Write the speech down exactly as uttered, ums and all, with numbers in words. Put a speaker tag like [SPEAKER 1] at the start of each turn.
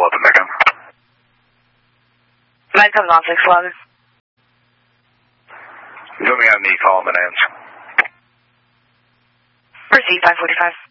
[SPEAKER 1] eleven again.
[SPEAKER 2] nine seven on six eleven.
[SPEAKER 1] Zooming on knee, column and ends.
[SPEAKER 2] Proceed five forty-five.